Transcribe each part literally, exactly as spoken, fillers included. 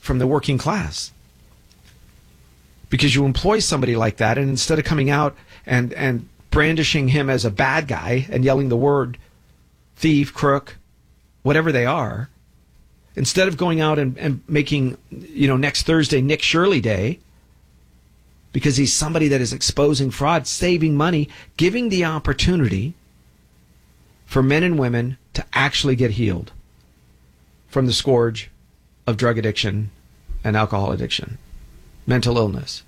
from the working class. Because you employ somebody like that, and instead of coming out and, and brandishing him as a bad guy and yelling the word thief, crook, whatever they are, instead of going out and, and making, you know, next Thursday Nick Shirley Day, because he's somebody that is exposing fraud, saving money, giving the opportunity for men and women to actually get healed from the scourge of drug addiction and alcohol addiction, mental illness.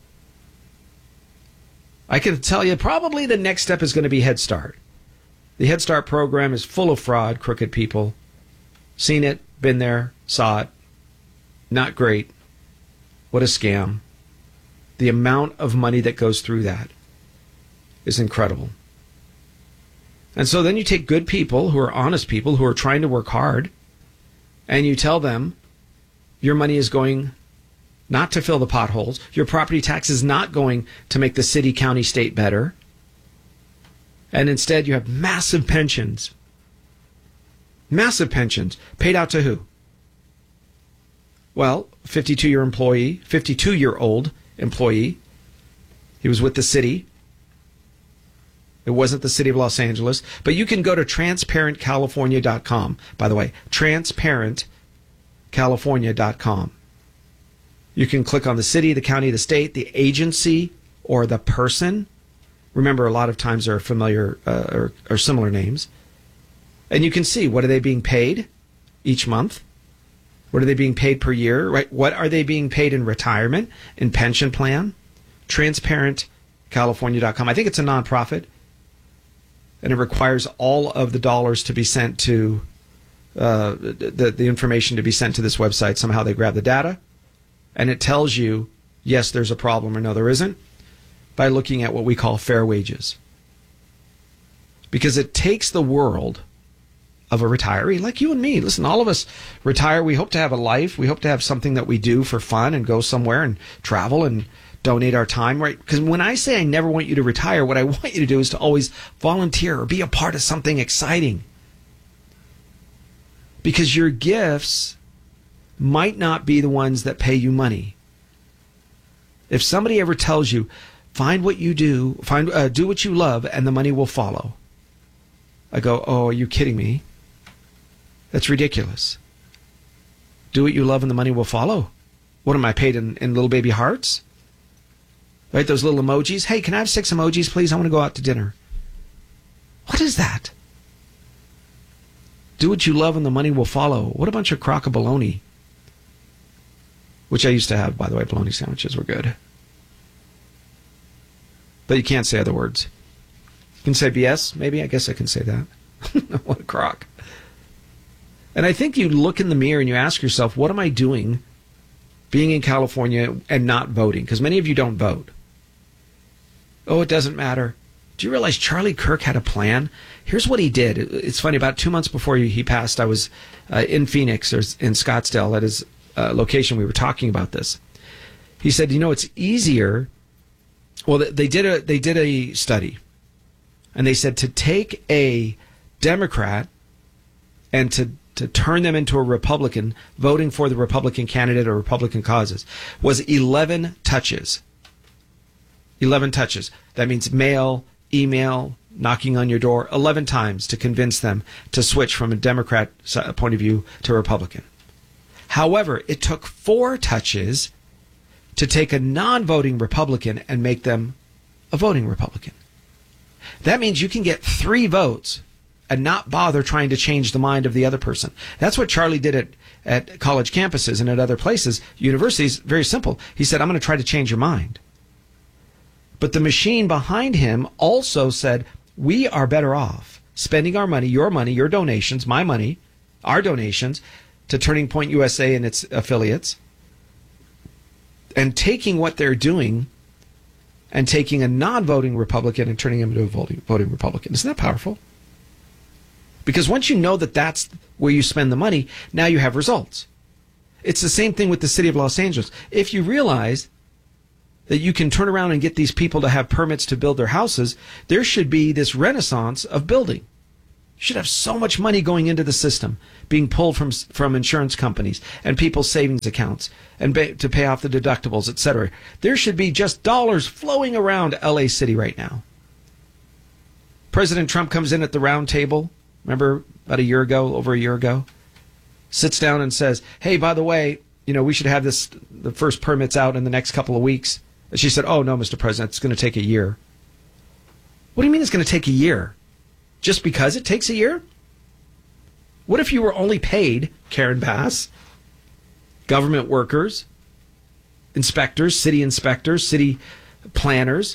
I can tell you probably the next step is going to be Head Start. The Head Start program is full of fraud, crooked people. Seen it, been there, saw it. Not great. What a scam. The amount of money that goes through that is incredible. And so then you take good people who are honest people who are trying to work hard, and you tell them your money is going not to fill the potholes. Your property tax is not going to make the city, county, state better. And instead you have massive pensions. Massive pensions. Paid out to who? Well, fifty-two-year employee, fifty-two-year-old employee. He was with the city. It wasn't the city of Los Angeles. But you can go to transparent california dot com. By the way, transparent california dot com. You can click on the city, the county, the state, the agency, or the person. Remember, a lot of times there are familiar uh, or, or similar names. And you can see, what are they being paid each month? What are they being paid per year? Right? What are they being paid in retirement, in pension plan? transparent california dot com. I think it's a nonprofit, and it requires all of the dollars to be sent to uh, the the information to be sent to this website. Somehow they grab the data, and it tells you, yes, there's a problem, or no, there isn't, by looking at what we call fair wages. Because it takes the world of a retiree like you and me. Listen, all of us retire. We hope to have a life. We hope to have something that we do for fun and go somewhere and travel and donate our time, right? Because when I say I never want you to retire, what I want you to do is to always volunteer or be a part of something exciting. Because your gifts might not be the ones that pay you money. If somebody ever tells you, find what you do, find uh, do what you love, and the money will follow, I go, oh, are you kidding me? That's ridiculous. Do what you love and the money will follow. What am I paid in, in little baby hearts? Right, those little emojis. Hey, can I have six emojis, please? I want to go out to dinner. What is that? Do what you love and the money will follow. What a bunch of crock of bologna. Which I used to have, by the way. Bologna sandwiches were good. But you can't say other words. You can say B S, maybe. I guess I can say that. What a crock. And I think you look in the mirror and you ask yourself, what am I doing being in California and not voting? Because many of you don't vote. Oh, it doesn't matter. Do you realize Charlie Kirk had a plan? Here's what he did. It's funny, about two months before he passed, I was uh, in Phoenix, or in Scottsdale, at his uh, location. We were talking about this. He said, you know, it's easier. Well, they did a they did a study, and they said to take a Democrat and to to turn them into a Republican, voting for the Republican candidate or Republican causes, was eleven touches. eleven touches. That means mail, email, knocking on your door, eleven times to convince them to switch from a Democrat point of view to Republican. However, it took four touches to take a non-voting Republican and make them a voting Republican. That means you can get three votes and not bother trying to change the mind of the other person. That's what Charlie did at, at college campuses and at other places, universities. Very simple. He said, I'm going to try to change your mind. But the machine behind him also said, we are better off spending our money, your money, your donations, my money, our donations to Turning Point U S A and its affiliates, and taking what they're doing and taking a non-voting Republican and turning him into a voting, voting Republican. Isn't that powerful? Because once you know that that's where you spend the money, now you have results. It's the same thing with the city of Los Angeles. If you realize that you can turn around and get these people to have permits to build their houses, there should be this renaissance of building. You should have so much money going into the system, being pulled from from insurance companies and people's savings accounts and ba- to pay off the deductibles, et cetera. There should be just dollars flowing around L A City right now. President Trump comes in at the round table, remember about a year ago, over a year ago, sits down and says, hey, by the way, you know, we should have this, the first permits out in the next couple of weeks. And she said, oh, no, Mister President, it's going to take a year. What do you mean it's going to take a year? Just because it takes a year? What if you were only paid, Karen Bass, government workers, inspectors, city inspectors, city planners,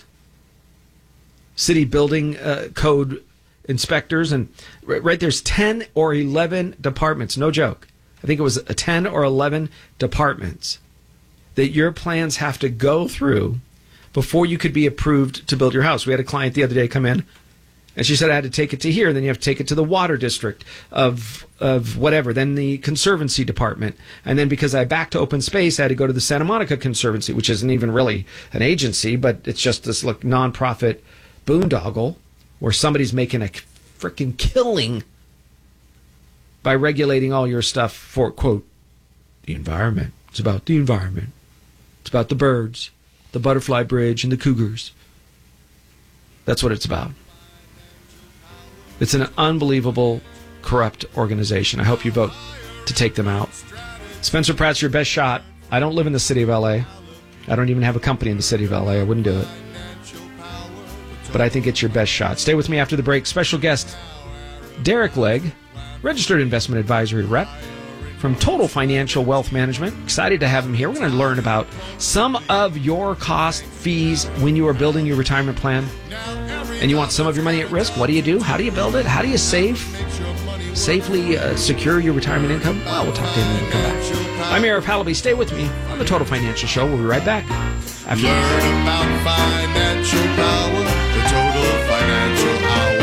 city building uh, code inspectors, and right, right there's ten or eleven departments, no joke. I think it was a ten or eleven departments that your plans have to go through before you could be approved to build your house. We had a client the other day come in, and she said I had to take it to here, then you have to take it to the water district of of whatever, then the conservancy department, and then because I backed to open space, I had to go to the Santa Monica Conservancy, which isn't even really an agency, but it's just this look nonprofit boondoggle where somebody's making a freaking killing by regulating all your stuff for, quote, the environment. It's about the environment. It's about the birds, the butterfly bridge, and the cougars. That's what it's about. It's an unbelievable, corrupt organization. I hope you vote to take them out. Spencer Pratt's your best shot. I don't live in the city of L A. I don't even have a company in the city of L A. I wouldn't do it. But I think it's your best shot. Stay with me after the break. Special guest, Derek Legg, registered investment advisory rep from Total Financial Wealth Management. Excited to have him here. We're going to learn about some of your cost fees when you are building your retirement plan. And you want some of your money at risk. What do you do? How do you build it? How do you save? Safely uh, secure your retirement income? Well, we'll talk to him when we come back. I'm Arif Halaby. Stay with me on the Total Financial Show. We'll be right back. After Learn about financial power, the Total Financial Hour.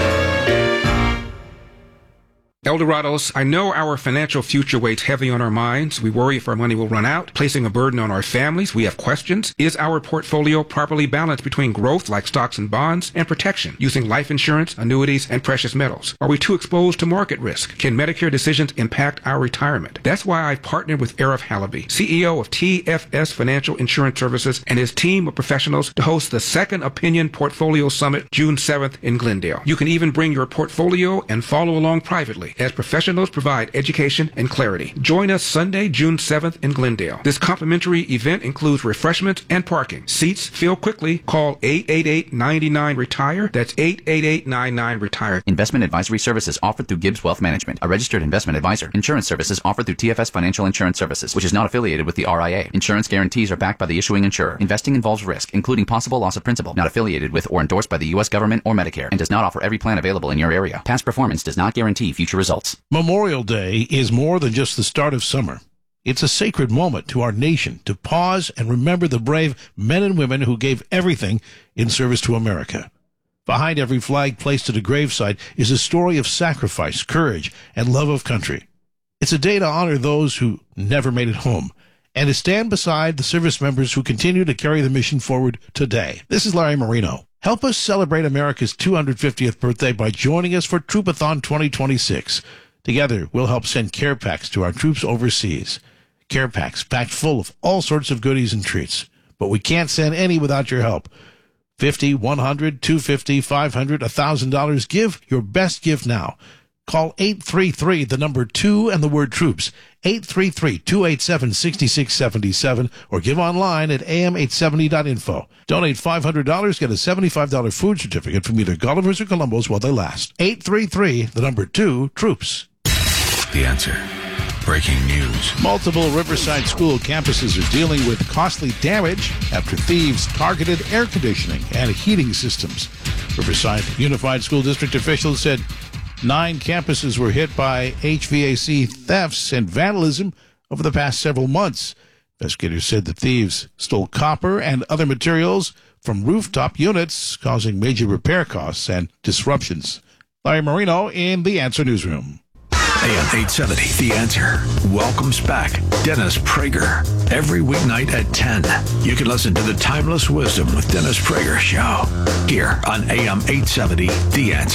Eldorados, I know our financial future weighs heavy on our minds. We worry if our money will run out, placing a burden on our families. We have questions. Is our portfolio properly balanced between growth, like stocks and bonds, and protection, using life insurance, annuities, and precious metals? Are we too exposed to market risk? Can Medicare decisions impact our retirement? That's why I've partnered with Arif Halaby, C E O of T F S Financial Insurance Services, and his team of professionals to host the Second Opinion Portfolio Summit June seventh in Glendale. You can even bring your portfolio and follow along privately, as professionals provide education and clarity. Join us Sunday, June seventh in Glendale. This complimentary event includes refreshments and parking. Seats fill quickly. Call eight eight eight, nine nine, RETIRE. That's eight eight eight, nine nine, RETIRE. Investment advisory services offered through Gibbs Wealth Management, a registered investment advisor. Insurance services offered through T F S Financial Insurance Services, which is not affiliated with the R I A. Insurance guarantees are backed by the issuing insurer. Investing involves risk, including possible loss of principal. Not affiliated with or endorsed by the U S government or Medicare, and does not offer every plan available in your area. Past performance does not guarantee future results. Memorial Day is more than just the start of summer. It's a sacred moment to our nation to pause and remember the brave men and women who gave everything in service to America. Behind every flag placed at a gravesite is a story of sacrifice, courage, and love of country. It's a day to honor those who never made it home and to stand beside the service members who continue to carry the mission forward today. This is Larry Marino. Help us celebrate America's two hundred fiftieth birthday by joining us for Troopathon twenty twenty-six. Together, we'll help send care packs to our troops overseas. Care packs packed full of all sorts of goodies and treats. But we can't send any without your help. fifty, one hundred, two hundred fifty, five hundred, one thousand dollars. Give your best gift now. Call eight three three, the number two, and the word troops. eight three three, two eight seven, six six seven seven, or give online at A M eight seventy dot info. Donate five hundred dollars, get a seventy-five dollars food certificate from either Gulliver's or Columbo's while they last. eight three three, the number two, troops. The Answer. Breaking news. Multiple Riverside school campuses are dealing with costly damage after thieves targeted air conditioning and heating systems. Riverside Unified School District officials said nine campuses were hit by H V A C thefts and vandalism over the past several months. Investigators said the thieves stole copper and other materials from rooftop units, causing major repair costs and disruptions. Larry Marino in The Answer Newsroom. A M eight seventy, The Answer, welcomes back Dennis Prager every weeknight at ten. You can listen to the Timeless Wisdom with Dennis Prager show here on A M eight seventy, The Answer.